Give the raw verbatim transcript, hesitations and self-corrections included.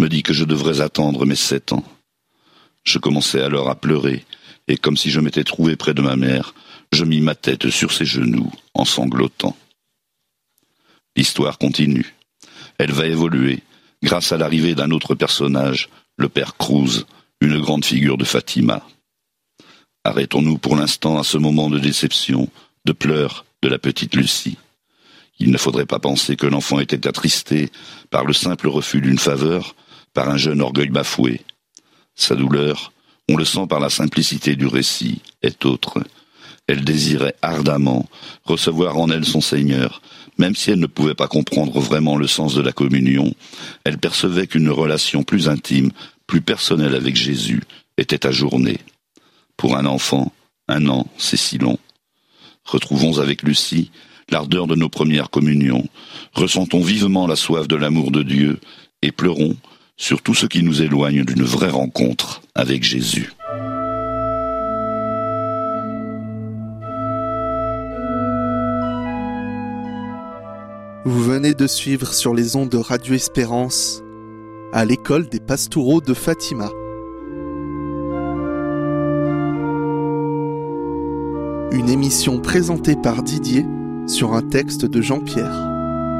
me dit que je devrais attendre mes sept ans. Je commençais alors à pleurer, et comme si je m'étais trouvé près de ma mère, je mis ma tête sur ses genoux, en sanglotant. L'histoire continue. Elle va évoluer, grâce à l'arrivée d'un autre personnage, le père Cruz, une grande figure de Fatima. Arrêtons-nous pour l'instant à ce moment de déception, de pleurs de la petite Lucie. Il ne faudrait pas penser que l'enfant était attristé par le simple refus d'une faveur, par un jeune orgueil bafoué. Sa douleur, on le sent par la simplicité du récit, est autre. Elle désirait ardemment recevoir en elle son Seigneur, même si elle ne pouvait pas comprendre vraiment le sens de la communion. Elle percevait qu'une relation plus intime, plus personnelle avec Jésus était ajournée. Pour un enfant, un an, c'est si long. Retrouvons avec Lucie l'ardeur de nos premières communions, ressentons vivement la soif de l'amour de Dieu et pleurons sur tout ce qui nous éloigne d'une vraie rencontre avec Jésus. Vous venez de suivre sur les ondes de Radio Espérance à l'école des Pastoureaux de Fatima. Une émission présentée par Didier sur un texte de Jean-Pierre.